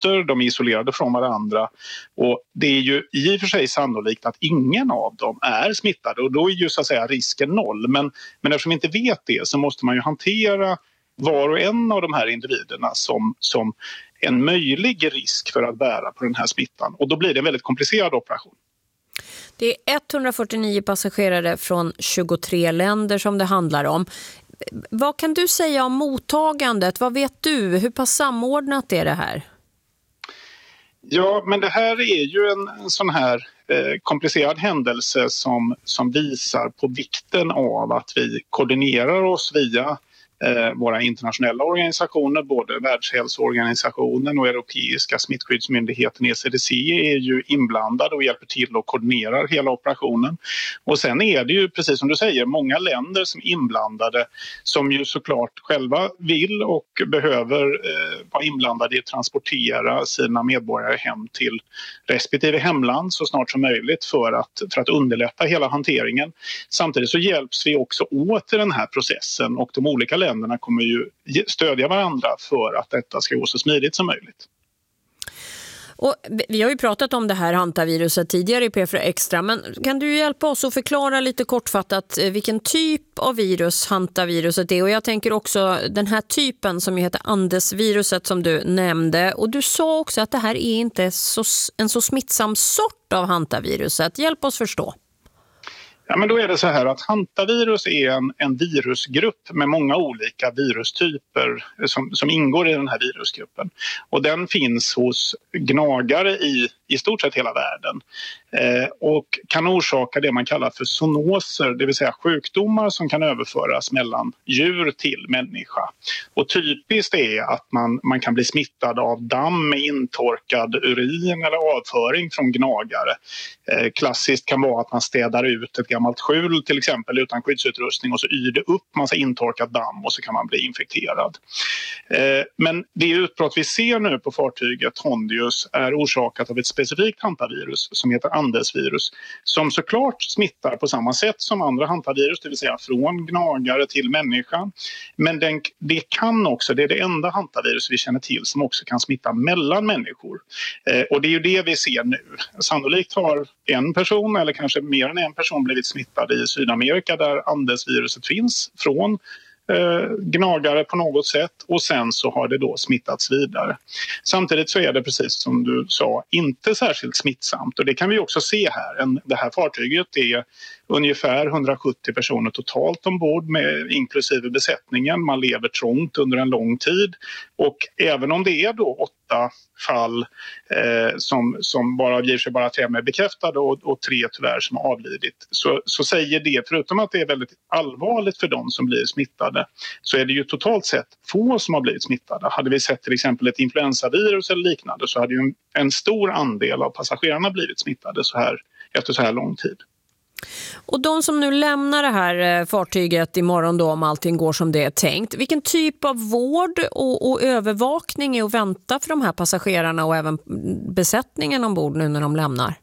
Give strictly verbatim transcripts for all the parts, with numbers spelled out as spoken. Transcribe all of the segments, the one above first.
ytor, de är isolerade från varandra och det är ju i och för sig sannolikt att ingen av dem är smittade och då är ju så att säga risken noll. Men, men eftersom vi inte vet det så måste man ju hantera var och en av de här individerna som, som en möjlig risk för att bära på den här smittan. Och då blir det en väldigt komplicerad operation. Det är etthundrafyrtionio passagerare från tjugotre länder som det handlar om. Vad kan du säga om mottagandet? Vad vet du? Hur pass samordnat är det här? Ja, men det här är ju en, en sån här eh, komplicerad händelse som, som visar på vikten av att vi koordinerar oss via eh, våra internationella organisationer, både Världshälsoorganisationen och Europeiska smittskyddsmyndigheten E C D C är ju inblandade och hjälper till och koordinerar hela operationen. Och sen är det ju, precis som du säger, många länder som är inblandade som ju såklart själva vill och behöver eh, vara inblandade i att transportera sina medborgare hem till respektive hemland så snart som möjligt för att, för att underlätta hela hanteringen. Samtidigt så hjälps vi också åt i den här processen och de olika länderna kommer ju stödja varandra för att detta ska gå så smidigt som möjligt. Och vi har ju pratat om det här hantaviruset tidigare i P fyra Extra, men kan du hjälpa oss att förklara lite kortfattat vilken typ av virus hantaviruset är? Och jag tänker också den här typen som heter Andesviruset som du nämnde. Och du sa också att det här är inte så, en så smittsam sort av hantaviruset. Hjälp oss förstå. Ja, men då är det så här att hantavirus är en, en virusgrupp med många olika virustyper som, som ingår i den här virusgruppen. Och den finns hos gnagare i, i stort sett hela världen. Eh, och kan orsaka det man kallar för zoonoser, det vill säga sjukdomar som kan överföras mellan djur till människa. Och typiskt är att man, man kan bli smittad av damm med intorkad urin eller avföring från gnagare. Eh, klassiskt kan vara att man städar ut ett gammalt skjul till exempel utan skyddsutrustning och så yr det upp massa intorkat damm och så kan man bli infekterad. Eh, men det utbrott vi ser nu på fartyget Hondius är orsakat av ett specifikt hantavirus som heter Andesvirus som såklart smittar på samma sätt som andra hantavirus, det vill säga från gnagare till människa. Men den, det kan också, det är det enda hantavirus vi känner till som också kan smitta mellan människor. Eh, och det är ju det vi ser nu. Sannolikt har en person eller kanske mer än en person blivit smittad i Sydamerika där Andesviruset finns från eh, gnagare på något sätt och sen så har det då smittats vidare. Samtidigt så är det precis som du sa inte särskilt smittsamt och det kan vi också se här. En, det här fartyget är ungefär hundrasjuttio personer totalt ombord med inklusive besättningen. Man lever trångt under en lång tid och även om det är då åtta fall eh, som, som bara ger sig bara tre med bekräftade och, och tre tyvärr som har avlidit så, så säger det, förutom att det är väldigt allvarligt för de som blir smittade så är det ju totalt sett få som har blivit smittade. Hade vi sett till exempel ett influensavirus eller liknande så hade ju en, en stor andel av passagerarna blivit smittade så här, efter så här lång tid. Och de som nu lämnar det här fartyget imorgon då om allting går som det är tänkt, vilken typ av vård och, och övervakning är att vänta för de här passagerarna och även besättningen ombord nu när de lämnar?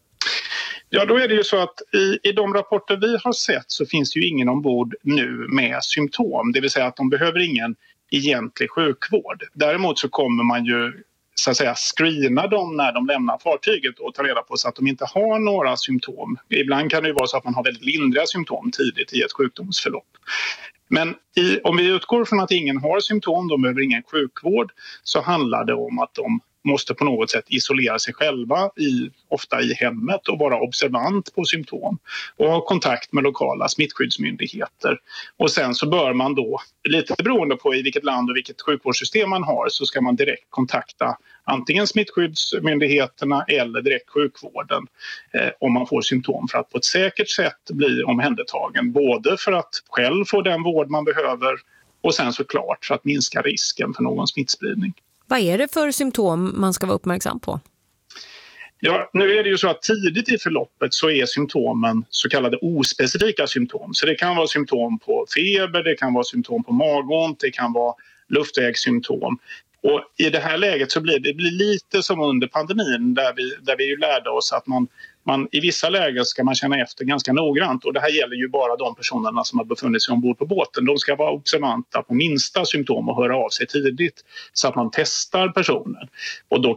Ja, då är det ju så att i, i de rapporter vi har sett så finns det ju ingen ombord nu med symptom. Det vill säga att de behöver ingen egentlig sjukvård. Däremot så kommer man ju så att säga screena dem när de lämnar fartyget och ta reda på så att de inte har några symptom. Ibland kan det ju vara så att man har väldigt lindriga symptom tidigt i ett sjukdomsförlopp. Men i, om vi utgår från att ingen har symptom, de behöver ingen sjukvård, så handlar det om att de måste på något sätt isolera sig själva, i, ofta i hemmet och vara observant på symptom och ha kontakt med lokala smittskyddsmyndigheter. Och sen så bör man då, lite beroende på i vilket land och vilket sjukvårdssystem man har, så ska man direkt kontakta antingen smittskyddsmyndigheterna eller direkt sjukvården eh, om man får symptom för att på ett säkert sätt bli omhändertagen. Både för att själv få den vård man behöver och sen såklart för att minska risken för någon smittspridning. Vad är det för symptom man ska vara uppmärksam på? Ja, nu är det ju så att tidigt i förloppet så är symptomen så kallade ospecifika symptom. Så det kan vara symptom på feber, det kan vara symptom på magont, det kan vara luftvägssymptom. Och i det här läget så blir det blir lite som under pandemin där vi, där vi ju lärde oss att man man, i vissa lägen ska man känna efter ganska noggrant, och det här gäller ju bara de personerna som har befunnit sig ombord på båten. De ska vara observanta på minsta symptom och höra av sig tidigt så att man testar personen. Och då